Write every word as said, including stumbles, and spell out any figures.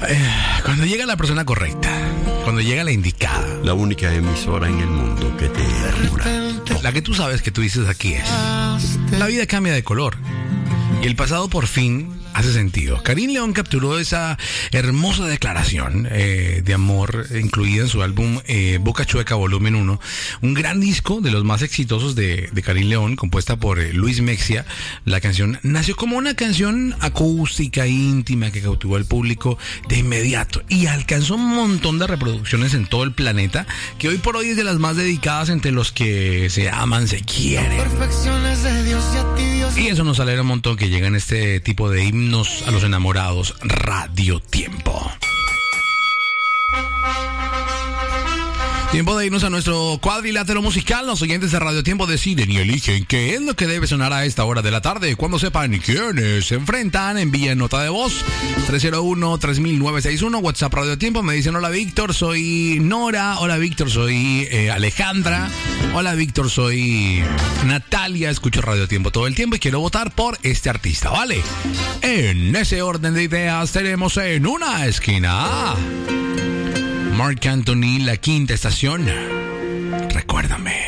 Cuando llega la persona correcta, cuando llega la indicada, la única emisora en el mundo que te enamora, la que tú sabes que tú dices aquí es, la vida cambia de color y el pasado por fin hace sentido. Karim León capturó esa hermosa declaración eh, de amor incluida en su álbum eh, Boca Chueca Volumen uno, un gran disco de los más exitosos de, de Karim León, compuesta por eh, Luis Mexia. La canción nació como una canción acústica, íntima, que cautivó al público de inmediato y alcanzó un montón de reproducciones en todo el planeta, que hoy por hoy es de las más dedicadas entre los que se aman, se quieren. Y eso nos alegra un montón que lleguen este tipo de himnos a los enamorados. Radio Tiempo. Tiempo de irnos a nuestro cuadrilátero musical. Los oyentes de Radio Tiempo deciden y eligen qué es lo que debe sonar a esta hora de la tarde. Cuando sepan quiénes se enfrentan, envíen nota de voz tres cero uno, tres mil novecientos sesenta y uno, WhatsApp Radio Tiempo. Me dicen: hola Víctor, soy Nora. Hola Víctor, soy eh, Alejandra. Hola Víctor, soy Natalia. Escucho Radio Tiempo todo el tiempo y quiero votar por este artista, ¿vale? En ese orden de ideas tenemos en una esquina Marc Anthony, La Quinta Estación. Recuérdame.